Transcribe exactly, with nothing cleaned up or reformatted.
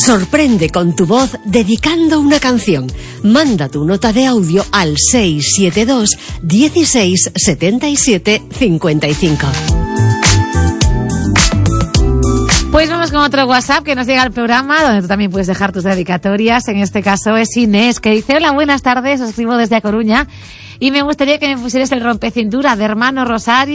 Sorprende con tu voz dedicando una canción. Manda tu nota de audio al seis siete dos, dieciséis, setenta y siete, cincuenta y cinco. Pues vamos con otro WhatsApp que nos llega al programa, donde tú también puedes dejar tus dedicatorias. En este caso es Inés, que dice: hola, buenas tardes, os escribo desde A Coruña y me gustaría que me pusieras el rompecintura de Hermano Rosario.